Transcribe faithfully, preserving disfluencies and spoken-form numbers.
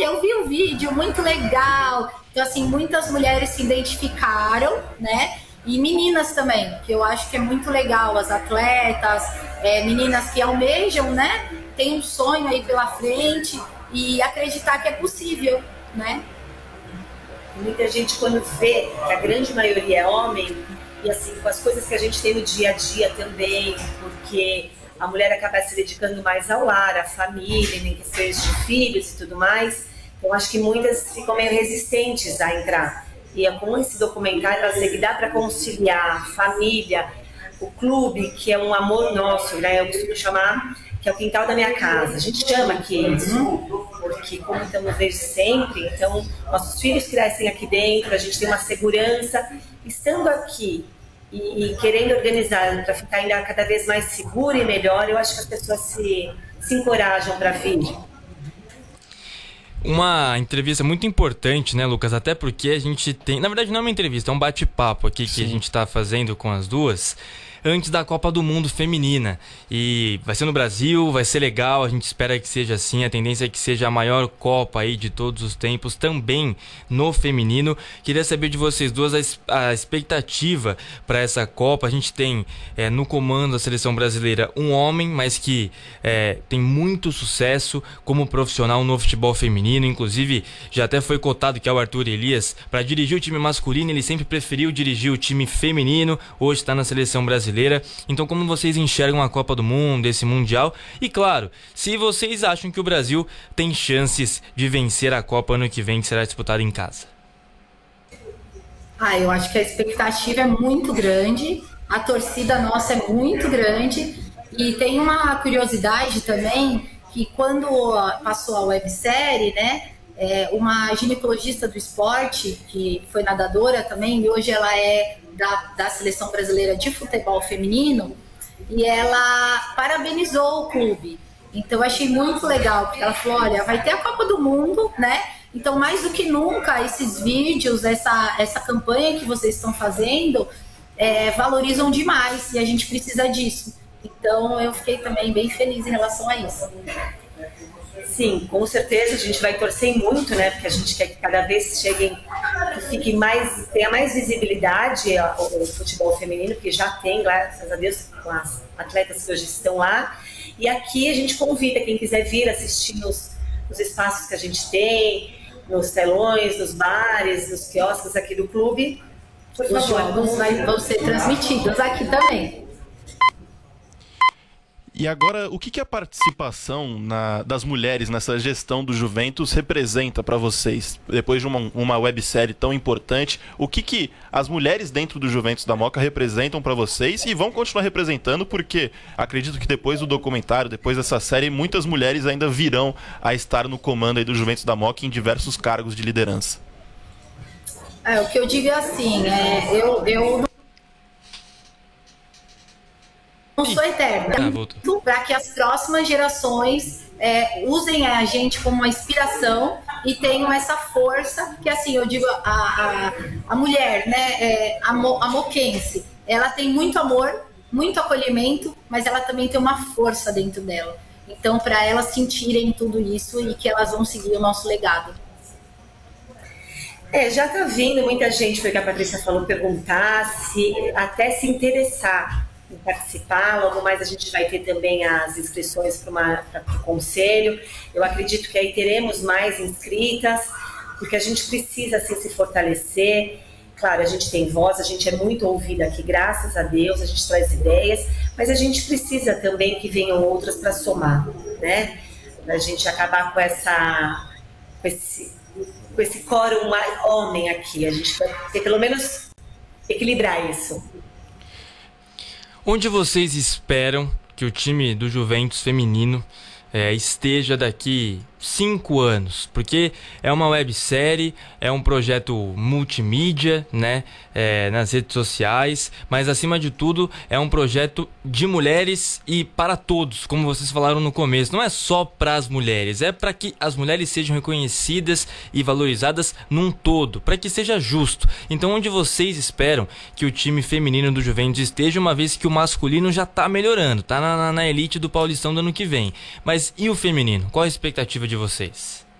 olha, eu vi o vídeo, muito legal. Então, assim, muitas mulheres se identificaram, né? E meninas também, que eu acho que é muito legal, as atletas, é, meninas que almejam, né? Tem um sonho aí pela frente e acreditar que é possível, né? Muita gente, quando vê que a grande maioria é homem, e assim, com as coisas que a gente tem no dia a dia também, porque a mulher acaba se dedicando mais ao lar, à família, em questões de filhos e tudo mais, então acho que muitas ficam meio resistentes a entrar. E é com esse documentário, elas que dá para conciliar a família, o clube, que é um amor nosso, né? Eu costumo chamar que é o quintal da minha casa. A gente chama aqui isso, porque como estamos desde sempre, então nossos filhos crescem aqui dentro, a gente tem uma segurança. Estando aqui e, e querendo organizar para ficar ainda cada vez mais seguro e melhor, eu acho que as pessoas se, se encorajam para vir. Uma entrevista muito importante, né, Lucas? Até porque a gente tem... Na verdade, não é uma entrevista, é um bate-papo aqui que Sim. a gente está fazendo com as duas antes da Copa do Mundo Feminina. E vai ser no Brasil, vai ser legal, a gente espera que seja assim. A tendência é que seja a maior Copa aí de todos os tempos, também no feminino. Queria saber de vocês duas a, a expectativa para essa Copa. A gente tem é, no comando da seleção brasileira um homem, mas que é, tem muito sucesso como profissional no futebol feminino. Inclusive, já até foi cotado que é o Arthur Elias. Para dirigir o time masculino, ele sempre preferiu dirigir o time feminino. Hoje está na seleção brasileira. Então, como vocês enxergam a Copa do Mundo, esse Mundial? E claro, se vocês acham que o Brasil tem chances de vencer a Copa ano que vem, que será disputada em casa? Ah, eu acho que a expectativa é muito grande, a torcida nossa é muito grande, e tem uma curiosidade também, que quando passou a websérie, né, é, uma ginecologista do esporte, que foi nadadora também, e hoje ela é da, da seleção brasileira de futebol feminino, e ela parabenizou o clube. Então eu achei muito legal, porque ela falou, olha, vai ter a Copa do Mundo, né? Então mais do que nunca esses vídeos, essa, essa campanha que vocês estão fazendo, é, valorizam demais, e a gente precisa disso. Então eu fiquei também bem feliz em relação a isso. Sim, com certeza a gente vai torcer muito, né? Porque a gente quer que cada vez cheguem, que fique mais, tenha mais visibilidade o, o futebol feminino, que já tem, graças a Deus, com as atletas que hoje estão lá. E aqui a gente convida quem quiser vir assistir nos, nos espaços que a gente tem, nos telões, nos bares, nos quiosques aqui do clube. Por favor, os jogos vai, vão ser transmitidos aqui também. E agora, o que, que a participação na, das mulheres nessa gestão do Juventus representa para vocês? Depois de uma, uma websérie tão importante, o que, que as mulheres dentro do Juventus da Moca representam para vocês e vão continuar representando? Porque acredito que depois do documentário, depois dessa série, muitas mulheres ainda virão a estar no comando aí do Juventus da Moca em diversos cargos de liderança. É, o que eu digo é assim, é, eu... eu... não sou eterna, ah, para que as próximas gerações é, usem a gente como uma inspiração e tenham essa força, que assim, eu digo, a, a, a mulher, né, é, a, mo, a moquense, ela tem muito amor, muito acolhimento, mas ela também tem uma força dentro dela. Então, para elas sentirem tudo isso e que elas vão seguir o nosso legado. É, já tá vindo muita gente, foi o que a Patrícia falou, perguntar, se, até se interessar em participar. Logo mais a gente vai ter também as inscrições para o conselho. Eu acredito que aí teremos mais inscritas, porque a gente precisa assim, se fortalecer. Claro, a gente tem voz, a gente é muito ouvida aqui, graças a Deus, a gente traz ideias, mas a gente precisa também que venham outras para somar, né? Para a gente acabar com essa, com esse, com esse quórum homem aqui. A gente vai ter pelo menos equilibrar isso. Onde vocês esperam que o time do Juventus feminino é, esteja daqui cinco anos? Porque é uma websérie, é um projeto multimídia, né, é, nas redes sociais, mas acima de tudo é um projeto de mulheres e para todos, como vocês falaram no começo. Não é só para as mulheres, é para que as mulheres sejam reconhecidas e valorizadas num todo, para que seja justo. Então, onde vocês esperam que o time feminino do Juventus esteja, uma vez que o masculino já está melhorando, está na, na elite do Paulistão do ano que vem? Mas e o feminino? Qual a expectativa de vocês?